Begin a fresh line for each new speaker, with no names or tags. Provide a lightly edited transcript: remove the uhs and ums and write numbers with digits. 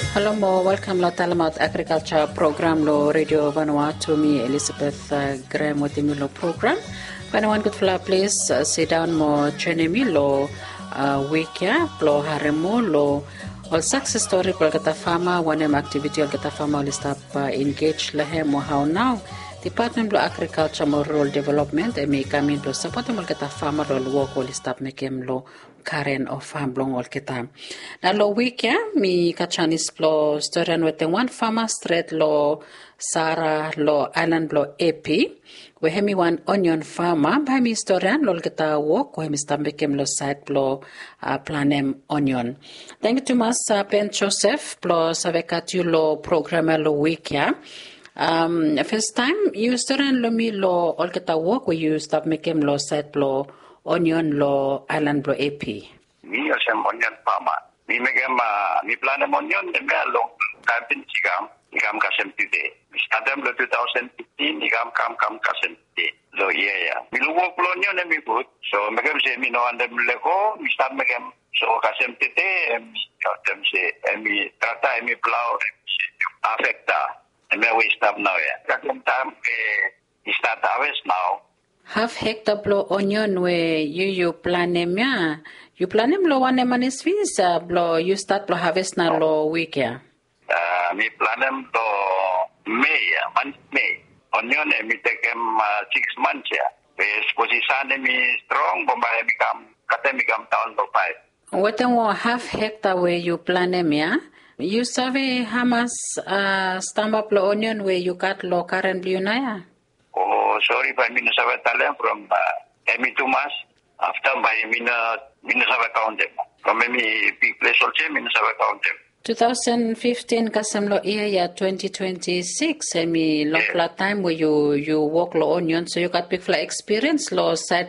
Hello mo, welcome lo Talamat Agriculture Program lo Radio Vanuatu mi Elizabeth Graham with the program. Vanuatu good fla please sit down mo chenemi lo weekya lo haremo lo all success story ko kata fama one activity kata fama li stop engage lehe mo how now Department of Agriculture mo rural development mi kami lo support mo kata fama lo work li stop mekem lo Karen of farm long all kita. Na lo weekya mi kachanis lo story with the one farmer street lo Sarah lo island lo AP. We hemi one onion farmer by mi historian lo kita walk we mi stambekem lo site lo planem onion. Thank you to mas Ben Joseph lo savekatu lo programmer lo weekya. First time you historian lo mi lo all kita walk we you stop mekem lo site lo onion lo island lo AP.
Mi asem onion farmer. Mi megam mi planem onion de me lo kapin igam kasem tide. Startem lo 2015 igam kam kasem tide. Lo yeah. Mi lo work lo onion mi good. So megam se mi no andem leko mi start megam so kasem tide mi kaptem se mi trata mi plau affecta. And we stop now yeah. Kasem time start harvest now.
Half hectare blow onion where you planem ya. You planem lo one manis visa blow you start blow harvest na lo week ya.
Mi planem lo May. Onion mi take 6 months ya. Posisane mi strong bomba mi kam town lo 5.
What half hectare where you planem ya? You survey how much stamp up lo onion where you cut lo current blue na ya?
Oh, sorry, by Minnesota Talent from Emi Tumas. After by Minnesota County. From Emi big place also Minnesota County.
2015 kasam lo year 2026 emi long time where you work lo onion so you got big experience lo side